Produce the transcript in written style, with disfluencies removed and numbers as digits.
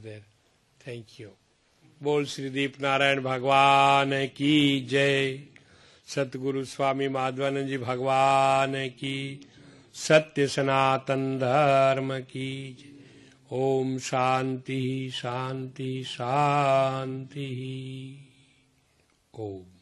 There. Thank you. बोल श्री दीप नारायण भगवान की जय। सतगुरु स्वामी माधवानंद जी भगवान की, सत्य सनातन धर्म की जय। ओम शांति शांति शांति। ओम।